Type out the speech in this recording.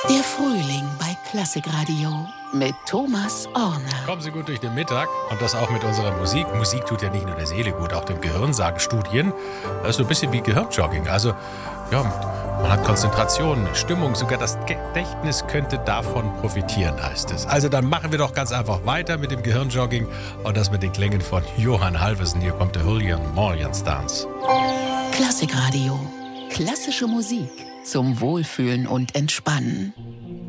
Der Frühling bei Klassikradio mit Thomas Orner. Kommen Sie gut durch den Mittag und das auch mit unserer Musik. Musik tut ja nicht nur der Seele gut, auch dem Gehirn, sagen Studien. Das ist so ein bisschen wie Gehirnjogging. Also, ja, man hat Konzentration, Stimmung, sogar das Gedächtnis könnte davon profitieren, heißt es. Also dann machen wir doch ganz einfach weiter mit dem Gehirnjogging und das mit den Klängen von Johann Halvorsen. Hier kommt der Julian Morjans Dance. Klassikradio. Klassische Musik zum Wohlfühlen und Entspannen.